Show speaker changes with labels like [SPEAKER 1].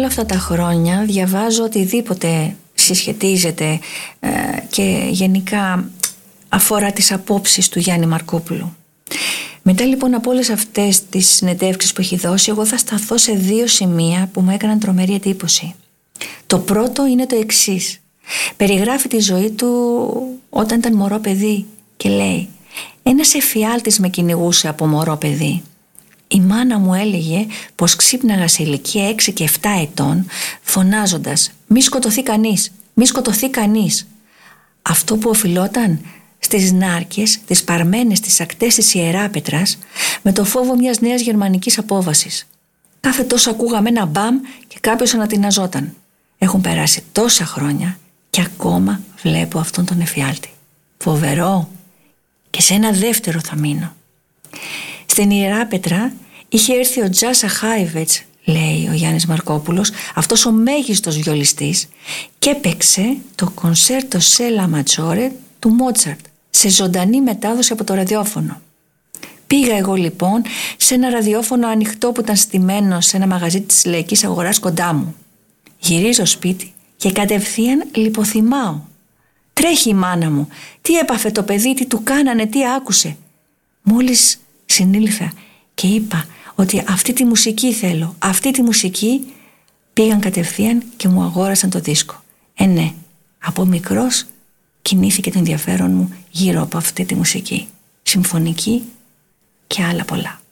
[SPEAKER 1] αυτά τα χρόνια διαβάζω οτιδήποτε συσχετίζεται και γενικά αφορά τις απόψεις του Γιάννη Μαρκόπουλου. Μετά λοιπόν από όλες αυτές τις συνεντεύξεις που έχει δώσει, εγώ θα σταθώ σε 2 σημεία που μου έκαναν τρομερή εντύπωση. Το πρώτο είναι το εξής. Περιγράφει τη ζωή του όταν ήταν μωρό παιδί και λέει: ένας εφιάλτης με κυνηγούσε από μωρό παιδί. Η μάνα μου έλεγε πως ξύπναγα σε ηλικία 6 και 7 ετών φωνάζοντας «Μη σκοτωθεί κανείς, μη σκοτωθεί κανείς». Αυτό που οφειλόταν στις νάρκες, τις παρμένες στις ακτές της Ιεράπετρας, με το φόβο μιας νέας γερμανικής απόβασης. Κάθε τόσο ακούγαμε ένα μπαμ και κάποιος ανατιναζόταν. Έχουν περάσει τόσα χρόνια και ακόμα βλέπω αυτόν τον εφιάλτη. Φοβερό. Και σε ένα δεύτερο θα μείνω. Στην Ιεράπετρα είχε έρθει ο Τζάσα Χάιβετς, λέει ο Γιάννης Μαρκόπουλος, αυτός ο μέγιστος βιολιστής, και έπαιξε το κονσέρτο σε λα ματζόρε του Μότσαρτ σε ζωντανή μετάδοση από το ραδιόφωνο. Πήγα εγώ λοιπόν σε ένα ραδιόφωνο ανοιχτό που ήταν στημένο σε ένα μαγαζί της Λαϊκής Αγοράς κοντά μου. Γυρίζω σπίτι και κατευθείαν λιποθυμάω. Τρέχει η μάνα μου. Τι έπαθε το παιδί, τι του κάνανε, τι άκουσε. Μόλις συνήλθα και είπα ότι αυτή τη μουσική θέλω, αυτή τη μουσική, πήγαν κατευθείαν και μου αγόρασαν το δίσκο. Ναι, από μικρός κινήθηκε το ενδιαφέρον μου γύρω από αυτή τη μουσική, συμφωνική και άλλα πολλά.